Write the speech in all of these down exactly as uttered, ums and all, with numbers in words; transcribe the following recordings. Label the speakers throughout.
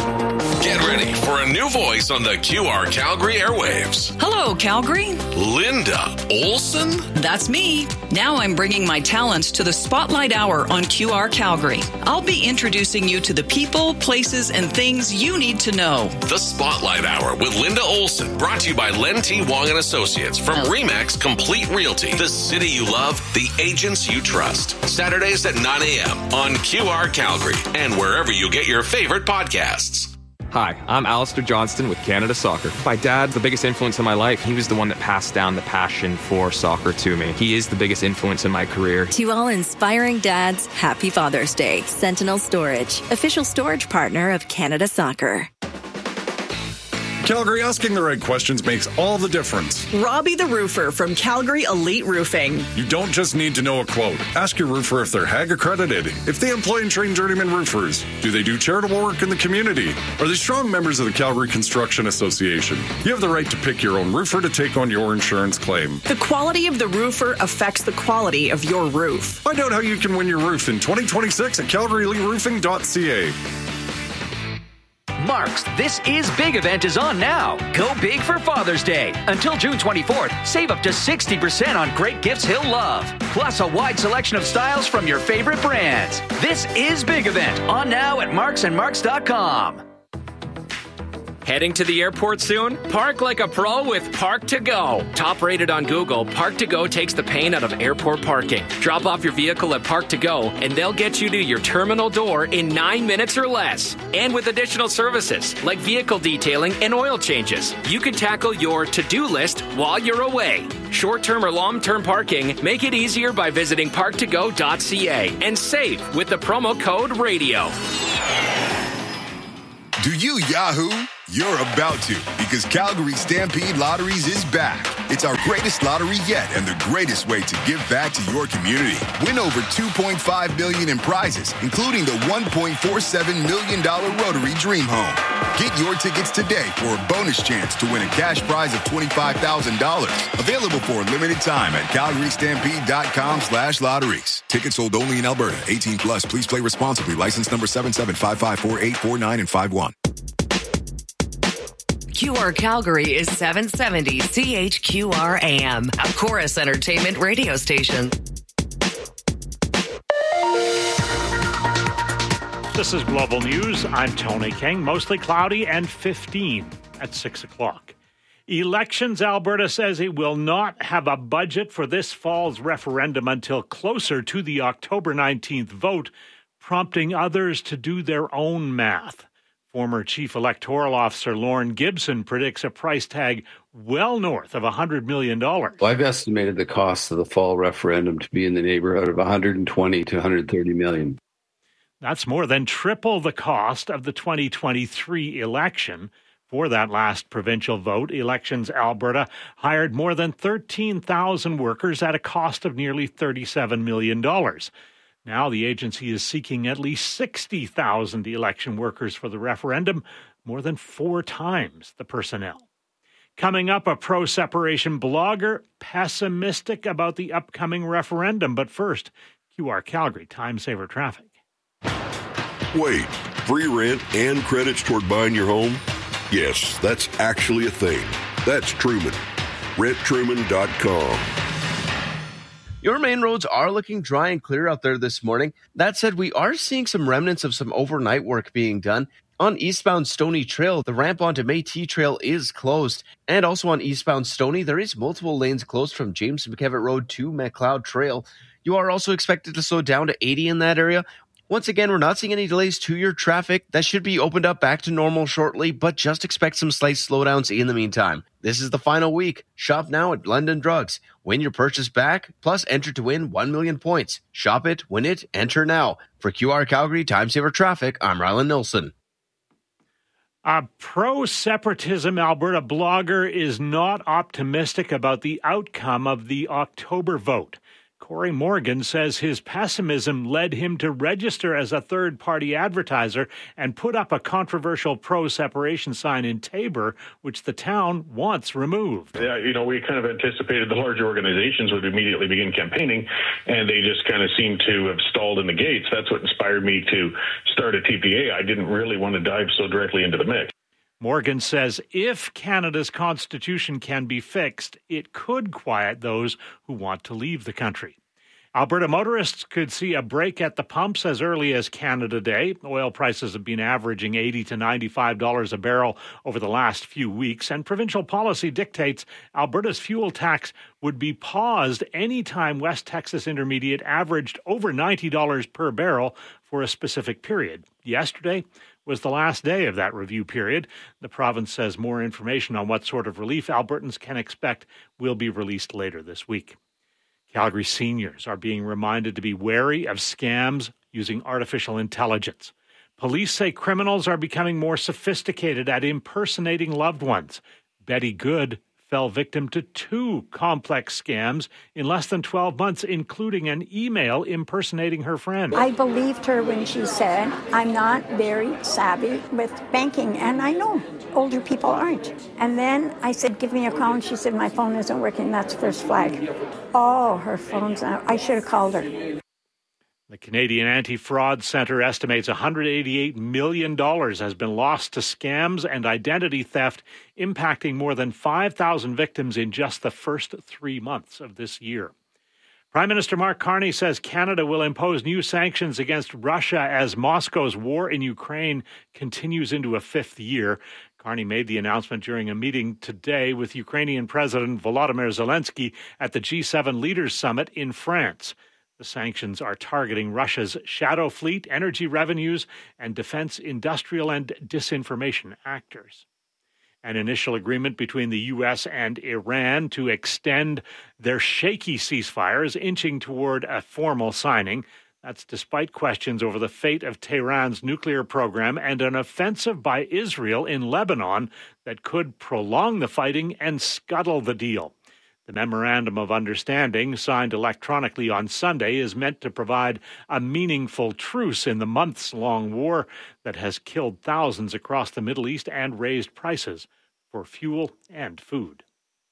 Speaker 1: Get ready for a new voice on the Q R Calgary airwaves.
Speaker 2: Hello, Calgary.
Speaker 1: Linda Olson?
Speaker 2: That's me. Now I'm bringing my talents to the Spotlight Hour on Q R Calgary. I'll be introducing you to the people, places, and things you need to know.
Speaker 1: The Spotlight Hour with Linda Olson, brought to you by Len T. Wong and Associates from Remax Complete Realty. The city you love, the agents you trust. Saturdays at nine a.m. on Q R Calgary and wherever you get your favorite podcasts.
Speaker 3: Hi, I'm Alistair Johnston with Canada Soccer. My dad's the biggest influence in my life. He was the one that passed down the passion for soccer to me. He is the biggest influence in my career.
Speaker 4: To all inspiring dads, happy Father's Day. Sentinel Storage, official storage partner of Canada Soccer.
Speaker 5: Calgary, asking the right questions makes all the difference.
Speaker 6: Robbie the Roofer from Calgary Elite Roofing.
Speaker 5: You don't just need to know a quote. Ask your roofer if they're H A G accredited, if they employ and train journeyman roofers. Do they do charitable work in the community? Are they strong members of the Calgary Construction Association? You have the right to pick your own roofer to take on your insurance claim.
Speaker 6: The quality of the roofer affects the quality of your roof.
Speaker 5: Find out how you can win your roof in twenty twenty-six at calgary elite roofing dot c a.
Speaker 7: Mark's This Is Big event is on now. Go big for Father's Day. Until June twenty-fourth, save up to sixty percent on great gifts he'll love. Plus a wide selection of styles from your favorite brands. This Is Big event on now at marks and marks dot com.
Speaker 8: Heading to the airport soon? Park like a pro with Park to Go. Top rated on Google, Park to Go takes the pain out of airport parking. Drop off your vehicle at Park to Go and they'll get you to your terminal door in nine minutes or less. And with additional services like vehicle detailing and oil changes, you can tackle your to-do list while you're away. Short-term or long-term parking, make it easier by visiting park to go dot c a and save with the promo code RADIO.
Speaker 9: Do you Yahoo? You're about to, because Calgary Stampede Lotteries is back. It's our greatest lottery yet and the greatest way to give back to your community. Win over two point five million dollars in prizes, including the one point four seven million dollars Rotary Dream Home. Get your tickets today for a bonus chance to win a cash prize of twenty-five thousand dollars. Available for a limited time at calgary stampede dot com slash lotteries. Tickets sold only in Alberta. eighteen plus. Please play responsibly. License number seven seven five five four eight four nine and five one.
Speaker 10: Q R Calgary is seven seventy C H Q R A M, a Chorus Entertainment radio station.
Speaker 11: This is Global News. I'm Tony King. Mostly cloudy and fifteen at six o'clock. Elections Alberta says it will not have a budget for this fall's referendum until closer to the October nineteenth vote, prompting others to do their own math. Former Chief Electoral Officer Lauren Gibson predicts a price tag well north of one hundred million dollars.
Speaker 12: Well, I've estimated the cost of the fall referendum to be in the neighborhood of one hundred twenty to one hundred thirty million.
Speaker 11: That's more than triple the cost of the twenty twenty-three election. For that last provincial vote, Elections Alberta hired more than thirteen thousand workers at a cost of nearly thirty-seven million dollars. Now the agency is seeking at least sixty thousand election workers for the referendum, more than four times the personnel. Coming up, a pro-separation blogger pessimistic about the upcoming referendum. But first, Q R Calgary Time Saver Traffic.
Speaker 13: Wait, free rent and credits toward buying your home? Yes, that's actually a thing. That's Truman. rent truman dot com.
Speaker 14: Your main roads are looking dry and clear out there this morning. That said, we are seeing some remnants of some overnight work being done. On eastbound Stony Trail, the ramp onto Métis Trail is closed. And also on eastbound Stony, there is multiple lanes closed from James McKevitt Road to McLeod Trail. You are also expected to slow down to eighty in that area. Once again, we're not seeing any delays to your traffic. That should be opened up back to normal shortly, but just expect some slight slowdowns in the meantime. This is the final week. Shop now at London Drugs. Win your purchase back, plus enter to win one million points. Shop it, win it, enter now. For Q R Calgary Time Saver Traffic, I'm Rylan Nilsson.
Speaker 11: A pro-separatism Alberta blogger is not optimistic about the outcome of the October vote. Corey Morgan says his pessimism led him to register as a third-party advertiser and put up a controversial pro-separation sign in Taber, which the town wants removed.
Speaker 15: Yeah, you know, we kind of anticipated the larger organizations would immediately begin campaigning, and they just kind of seem to have stalled in the gates. That's what inspired me to start a T P A. I didn't really want to dive so directly into the mix.
Speaker 11: Morgan says if Canada's constitution can be fixed, it could quiet those who want to leave the country. Alberta motorists could see a break at the pumps as early as Canada Day. Oil prices have been averaging eighty to ninety-five dollars a barrel over the last few weeks, and provincial policy dictates Alberta's fuel tax would be paused anytime West Texas Intermediate averaged over ninety dollars per barrel for a specific period. Yesterday was the last day of that review period. The province says more information on what sort of relief Albertans can expect will be released later this week. Calgary seniors are being reminded to be wary of scams using artificial intelligence. Police say criminals are becoming more sophisticated at impersonating loved ones. Betty Good fell victim to two complex scams in less than twelve months, including an email impersonating her friend.
Speaker 16: I believed her when she said, I'm not very savvy with banking, and I know older people aren't. And then I said, give me a call, and she said, my phone isn't working. That's first flag. Oh, her phone's out. I should have called her.
Speaker 11: The Canadian Anti-Fraud Centre estimates one hundred eighty-eight million dollars has been lost to scams and identity theft, impacting more than five thousand victims in just the first three months of this year. Prime Minister Mark Carney says Canada will impose new sanctions against Russia as Moscow's war in Ukraine continues into a fifth year. Carney made the announcement during a meeting today with Ukrainian President Volodymyr Zelensky at the G seven Leaders Summit in France. The sanctions are targeting Russia's shadow fleet, energy revenues, and defense, industrial, and disinformation actors. An initial agreement between the U S and Iran to extend their shaky ceasefire is inching toward a formal signing. That's despite questions over the fate of Tehran's nuclear program and an offensive by Israel in Lebanon that could prolong the fighting and scuttle the deal. The Memorandum of Understanding, signed electronically on Sunday, is meant to provide a meaningful truce in the months-long war that has killed thousands across the Middle East and raised prices for fuel and food.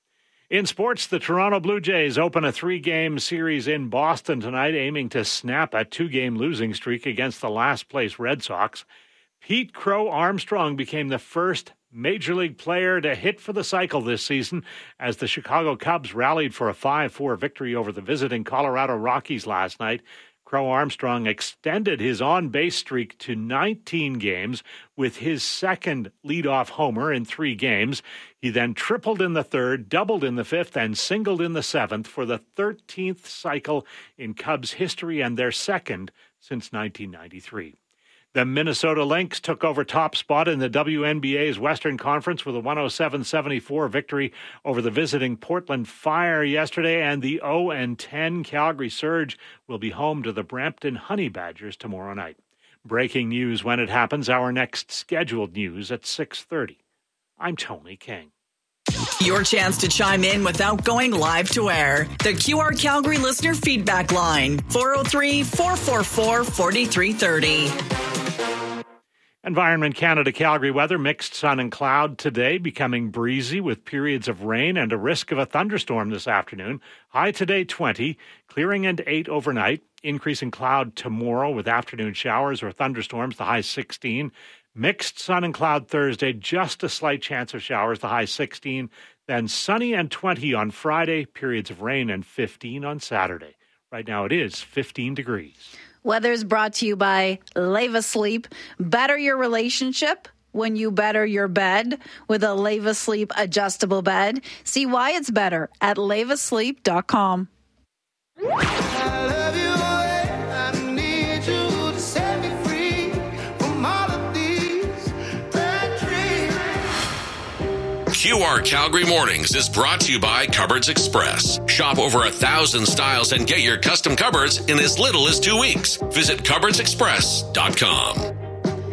Speaker 11: In sports, the Toronto Blue Jays open a three-game series in Boston tonight, aiming to snap a two-game losing streak against the last-place Red Sox. Pete Crow Armstrong became the first Major League player to hit for the cycle this season as the Chicago Cubs rallied for a five four victory over the visiting Colorado Rockies last night. Crow Armstrong extended his on-base streak to nineteen games with his second leadoff homer in three games. He then tripled in the third, doubled in the fifth, and singled in the seventh for the thirteenth cycle in Cubs history and their second since nineteen ninety-three. The Minnesota Lynx took over top spot in the W N B A's Western Conference with a one oh seven seventy-four victory over the visiting Portland Fire yesterday, and the oh and ten Calgary Surge will be home to the Brampton Honey Badgers tomorrow night. Breaking news when it happens, our next scheduled news at six thirty. I'm Tony King.
Speaker 2: Your chance to chime in without going live to air. The Q R Calgary listener feedback line, four oh three, four four four, four three three oh.
Speaker 11: Environment Canada Calgary weather, mixed sun and cloud today, becoming breezy with periods of rain and a risk of a thunderstorm this afternoon. High today twenty, clearing and eight overnight. Increasing cloud tomorrow with afternoon showers or thunderstorms, the high sixteen. Mixed sun and cloud Thursday, just a slight chance of showers, the high sixteen. Then sunny and twenty on Friday, periods of rain, and fifteen on Saturday. Right now it is fifteen degrees.
Speaker 17: Weather is brought to you by Leva Sleep. Better your relationship when you better your bed with a Leva Sleep adjustable bed. See why it's better at leva sleep dot com.
Speaker 1: Q R Calgary Mornings is brought to you by Cupboards Express. Shop over a thousand styles and get your custom cupboards in as little as two weeks. Visit cupboards express dot com.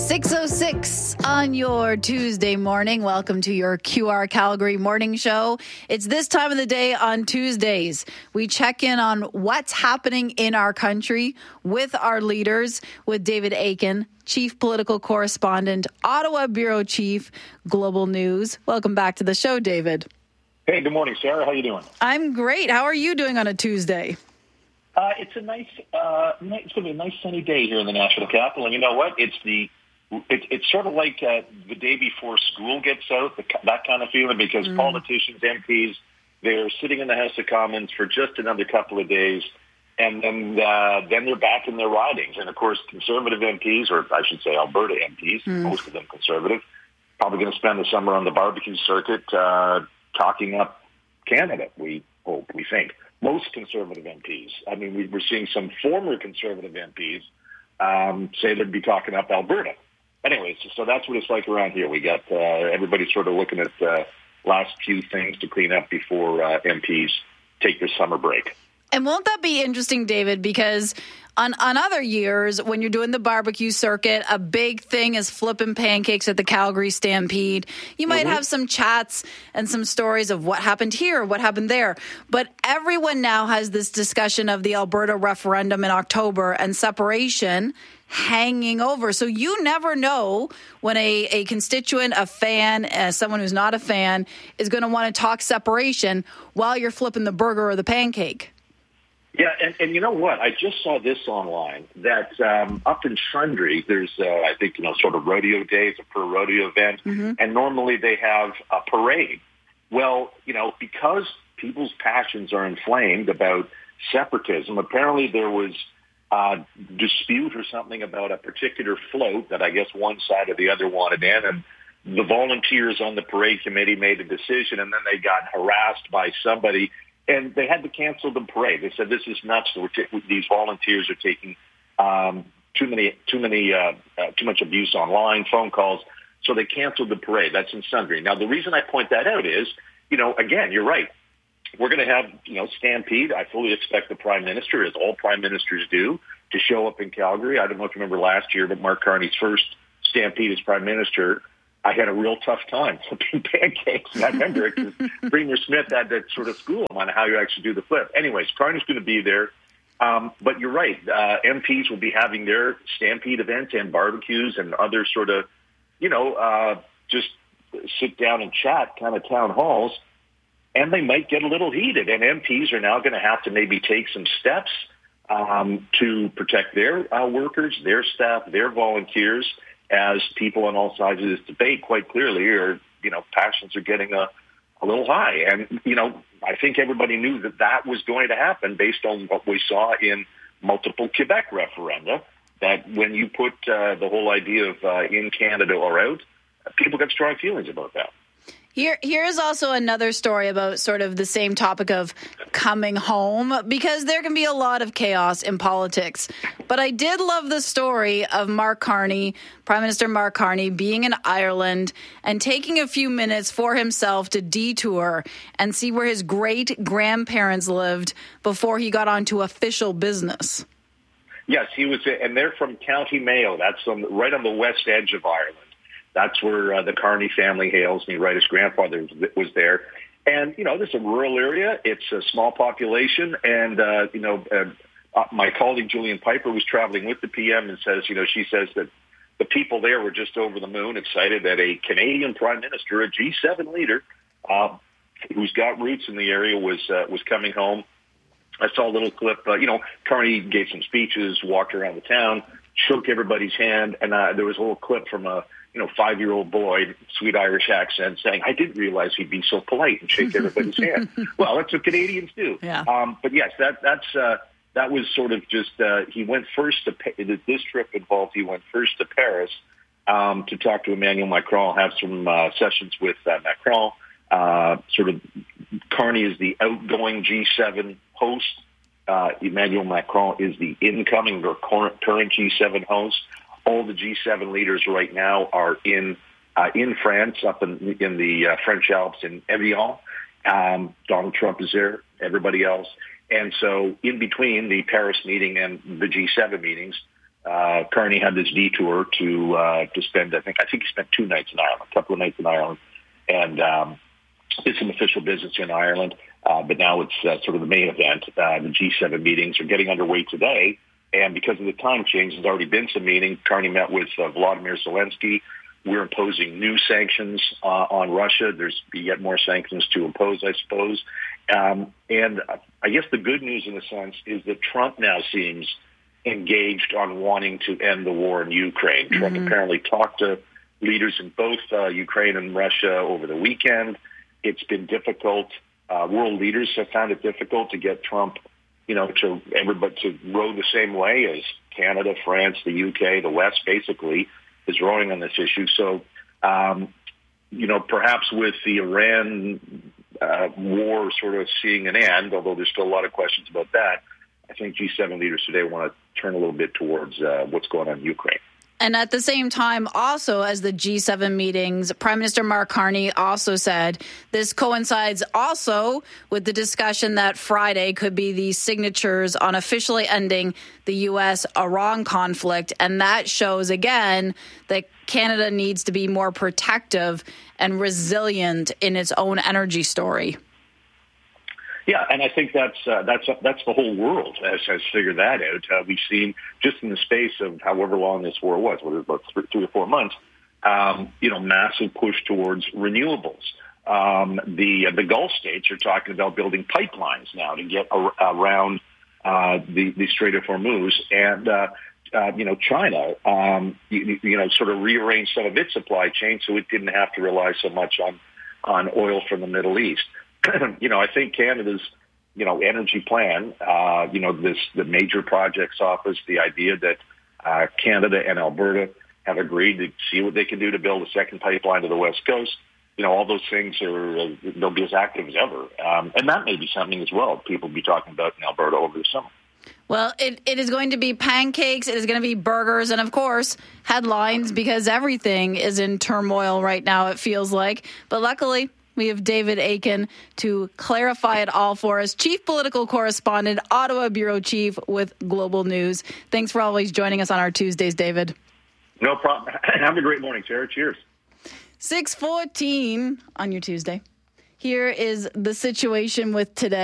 Speaker 17: six oh six on your Tuesday morning. Welcome to your Q R Calgary morning show. It's this time of the day on Tuesdays. We check in on what's happening in our country with our leaders, with David Akin, Chief Political Correspondent, Ottawa Bureau Chief, Global News. Welcome back to the show, David.
Speaker 18: Hey, good morning, Sarah. How you doing?
Speaker 17: I'm great. How are you doing on a Tuesday?
Speaker 18: Uh, it's a nice, uh, it's going to be a nice sunny day here in the National Capital, and you know what? It's the It, it's sort of like uh, the day before school gets out, the, that kind of feeling, because mm. politicians, M Ps, they're sitting in the House of Commons for just another couple of days, and then uh, then they're back in their ridings. And, of course, Conservative M Ps, or I should say Alberta M Ps, mm. most of them Conservative, probably going to spend the summer on the barbecue circuit uh, talking up Canada, we hope, we think. Most Conservative M Ps. I mean, we, we're seeing some former Conservative M Ps um, say they'd be talking up Alberta. Anyways, so that's what it's like around here. We got uh, everybody sort of looking at uh, last few things to clean up before uh, M Ps take their summer break.
Speaker 17: And won't that be interesting, David? Because on, on other years, when you're doing the barbecue circuit, a big thing is flipping pancakes at the Calgary Stampede. You might mm-hmm. have some chats and some stories of what happened here, what happened there. But everyone now has this discussion of the Alberta referendum in October and separation hanging over. So you never know when a, a constituent, a fan, uh, someone who's not a fan, is going to want to talk separation while you're flipping the burger or the pancake.
Speaker 18: Yeah, and, and you know what? I just saw this online, that um, up in Sundre, there's, uh, I think, you know, sort of rodeo days, a per rodeo event, mm-hmm. and normally they have a parade. Well, you know, because people's passions are inflamed about separatism, apparently there was uh, dispute or something about a particular float that I guess one side or the other wanted in, and the volunteers on the parade committee made a decision, and then they got harassed by somebody, and they had to cancel the parade. They said, this is nuts. We're t- these volunteers are taking um, too many, too many, uh, uh, too much abuse online, phone calls. So they canceled the parade. That's in Sundre. Now, the reason I point that out is, you know, again, you're right. We're going to have, you know, Stampede. I fully expect the Prime Minister, as all Prime Ministers do, to show up in Calgary. I don't know if you remember last year, but Mark Carney's first Stampede as Prime Minister, I had a real tough time flipping pancakes. And I remember it because Premier Smith had to sort of school him on how you actually do the flip. Anyways, Carney's going to be there. Um, but you're right. Uh, M Ps will be having their Stampede events and barbecues and other sort of, you know, uh, just sit down and chat kind of town halls. And they might get a little heated. And M Ps are now going to have to maybe take some steps um, to protect their uh, workers, their staff, their volunteers, as people on all sides of this debate quite clearly are, you know, passions are getting a, a little high. And, you know, I think everybody knew that that was going to happen based on what we saw in multiple Quebec referenda, that when you put uh, the whole idea of uh, in Canada or out, people got strong feelings about that.
Speaker 17: Here, here's also another story about sort of the same topic of coming home, because there can be a lot of chaos in politics. But I did love the story of Mark Carney, Prime Minister Mark Carney, being in Ireland and taking a few minutes for himself to detour and see where his great-grandparents lived before he got onto official business.
Speaker 18: Yes, he was, and they're from County Mayo. That's on, right on the west edge of Ireland. That's where uh, the Carney family hails, and you're right, his grandfather was there. And, you know, this is a rural area. It's a small population. And, uh, you know, uh, uh, my colleague Julian Piper was traveling with the P M and says, you know, she says that the people there were just over the moon, excited that a Canadian Prime Minister, a G seven leader, uh, who's got roots in the area, was uh, was coming home. I saw a little clip. Uh, you know, Carney gave some speeches, walked around the town, shook everybody's hand, and uh, there was a little clip from a you know, five-year-old boy, sweet Irish accent, saying, I didn't realize he'd be so polite and shake everybody's hand. Well, that's what Canadians do.
Speaker 17: Yeah.
Speaker 18: Um, but yes, that that's uh, that was sort of just, uh, he went first to, this trip involved, he went first to Paris um, to talk to Emmanuel Macron, have some uh, sessions with uh, Macron. Uh, sort of, Carney is the outgoing G seven host. Uh, Emmanuel Macron is the incoming or current G seven host. All the G seven leaders right now are in uh, in France, up in, in the uh, French Alps in Evian. Um, Donald Trump is there, everybody else. And so in between the Paris meeting and the G seven meetings, uh, Carney had this detour to uh, to spend. I think I think he spent two nights in Ireland, a couple of nights in Ireland, and um, did some official business in Ireland. Uh, but now it's uh, sort of the main event. Uh, the G seven meetings are getting underway today, and because of the time change, there's already been some meeting. Carney met with uh, Vladimir Zelensky. We're imposing new sanctions uh, on Russia. There's yet more sanctions to impose, I suppose. Um, and I guess the good news in a sense is that Trump now seems engaged on wanting to end the war in Ukraine. Mm-hmm. Trump apparently talked to leaders in both uh, Ukraine and Russia over the weekend. It's been difficult. Uh, world leaders have found it difficult to get Trump, you know, to everybody to row the same way as Canada, France, the U K, the West, basically, is rowing on this issue. So, um, you know, perhaps with the Iran uh, war sort of seeing an end, although there's still a lot of questions about that, I think G seven leaders today want to turn a little bit towards uh, what's going on in Ukraine.
Speaker 17: And at the same time, also as the G seven meetings, Prime Minister Mark Carney also said this coincides also with the discussion that Friday could be the signatures on officially ending the U S Iran conflict. And that shows, again, that Canada needs to be more protective and resilient in its own energy story.
Speaker 18: Yeah, and I think that's uh, that's uh, that's the whole world has, has figured that out. Uh, we've seen just in the space of however long this war was, whether it was about three, three or four months, um, you know, massive push towards renewables. Um, the uh, the Gulf states are talking about building pipelines now to get ar- around uh, the the Strait of Hormuz, and uh, uh, you know, China, um, you, you know, sort of rearranged some of its supply chain so it didn't have to rely so much on on oil from the Middle East. You know, I think Canada's, you know, energy plan, uh, you know, this, the major projects office, the idea that uh, Canada and Alberta have agreed to see what they can do to build a second pipeline to the West Coast. You know, all those things are, uh, they'll be as active as ever. Um, and that may be something as well people will be talking about in Alberta over the summer.
Speaker 17: Well, it, it is going to be pancakes, it is going to be burgers, and of course, headlines, because everything is in turmoil right now, it feels like. But luckily, we have David Akin to clarify it all for us. Chief Political Correspondent, Ottawa Bureau Chief with Global News. Thanks for always joining us on our Tuesdays, David.
Speaker 18: No problem. Have a great morning, Sarah. Cheers.
Speaker 17: six fourteen on your Tuesday. Here is the situation with today.